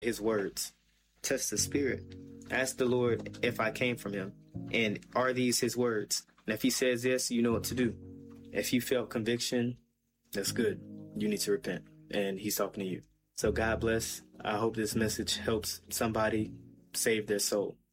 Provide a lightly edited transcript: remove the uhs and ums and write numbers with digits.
his words. Test the spirit. Ask the Lord if I came from him. And are these his words? And if he says yes, you know what to do. If you felt conviction, that's good. You need to repent. And he's talking to you. So God bless. I hope this message helps somebody save their soul.